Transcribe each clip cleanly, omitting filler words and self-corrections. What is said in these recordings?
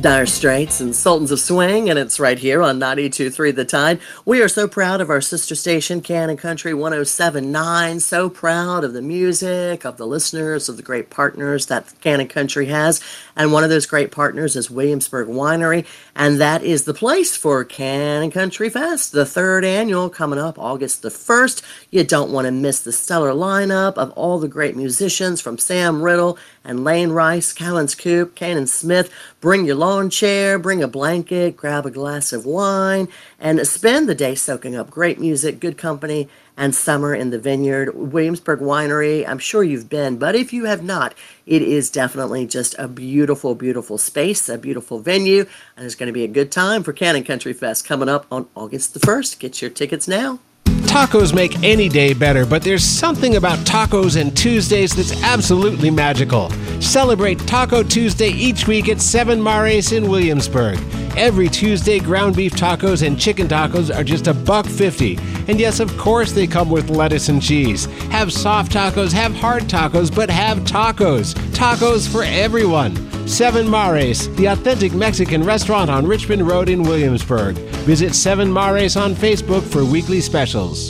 Dire Straits and Sultans of Swing, and it's right here on 92.3 The Tide. We are so proud of our sister station, Cannon Country 107.9. So proud of the music, of the listeners, of the great partners that Cannon Country has. And one of those great partners is Williamsburg Winery, and that is the place for Cannon Country Fest, the third annual, coming up August the 1st. You don't want to miss the stellar lineup of all the great musicians from Sam Riddle and Lane Rice, Callens Coop, Kanan Smith. Bring your lawn chair, bring a blanket, grab a glass of wine, and spend the day soaking up great music, good company, and summer in the vineyard. Williamsburg Winery, I'm sure you've been, but if you have not, it is definitely just a beautiful, beautiful space, a beautiful venue, and it's going to be a good time for Cannon Country Fest coming up on August the 1st. Get your tickets now. Tacos make any day better, but there's something about tacos and Tuesdays that's absolutely magical. Celebrate Taco Tuesday each week at 7 Mares in Williamsburg. Every Tuesday, ground beef tacos and chicken tacos are just $1.50. And yes, of course, they come with lettuce and cheese. Have soft tacos, have hard tacos, but have tacos. Tacos for everyone. 7 Mares, the authentic Mexican restaurant on Richmond Road in Williamsburg. Visit 7 Mares on Facebook for weekly specials.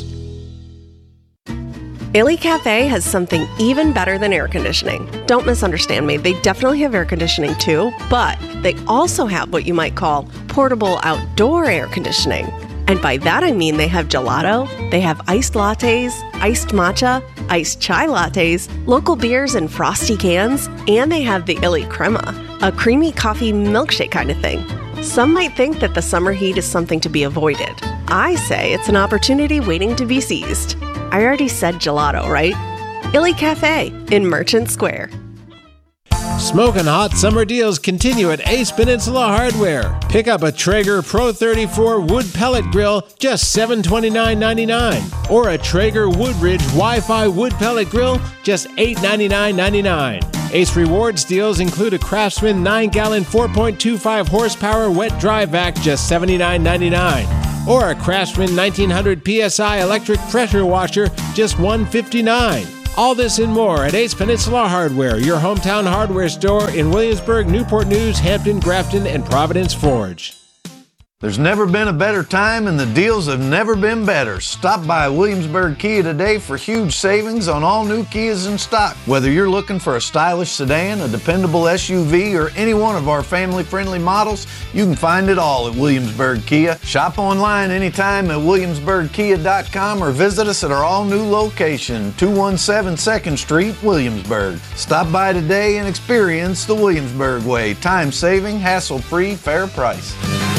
Illy Cafe has something even better than air conditioning. Don't misunderstand me, they definitely have air conditioning too, but they also have what you might call portable outdoor air conditioning. And by that I mean they have gelato, they have iced lattes, iced matcha, iced chai lattes, local beers in frosty cans, and they have the Illy Crema, a creamy coffee milkshake kind of thing. Some might think that the summer heat is something to be avoided. I say it's an opportunity waiting to be seized. I already said gelato, right? Illy Cafe in Merchant Square. Smoking hot summer deals continue at Ace Peninsula Hardware. Pick up a Traeger Pro 34 wood pellet grill, just $729.99. Or a Traeger Woodridge Wi-Fi wood pellet grill, just $899.99. Ace Rewards deals include a Craftsman 9-gallon 4.25 horsepower wet dry vac, just $79.99. Or a Craftsman 1900 PSI electric pressure washer, just $159. All this and more at Ace Peninsula Hardware, your hometown hardware store in Williamsburg, Newport News, Hampton, Grafton, and Providence Forge. There's never been a better time and the deals have never been better. Stop by Williamsburg Kia today for huge savings on all new Kias in stock. Whether you're looking for a stylish sedan, a dependable SUV, or any one of our family-friendly models, you can find it all at Williamsburg Kia. Shop online anytime at williamsburgkia.com or visit us at our all-new location, 217 2nd Street, Williamsburg. Stop by today and experience the Williamsburg way. Time-saving, hassle-free, fair price.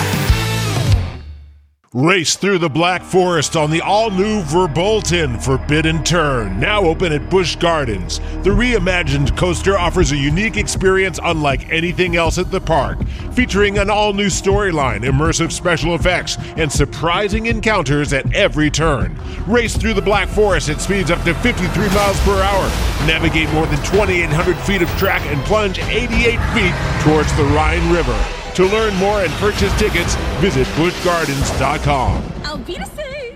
Race through the Black Forest on the all-new Verbolten Forbidden Turn, now open at Busch Gardens. The reimagined coaster offers a unique experience unlike anything else at the park, featuring an all-new storyline, immersive special effects, and surprising encounters at every turn. Race through the Black Forest at speeds up to 53 miles per hour. Navigate more than 2,800 feet of track and plunge 88 feet towards the Rhine River. To learn more and purchase tickets, visit buschgardens.com. Auf Wiedersehen!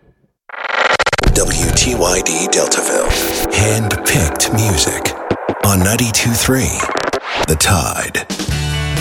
WTYD Deltaville. Hand-picked music on 92.3 The Tide.